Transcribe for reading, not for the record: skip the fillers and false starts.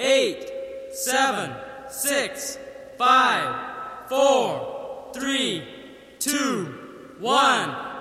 8, 7, 6, 5, 4, 3, 2, 1.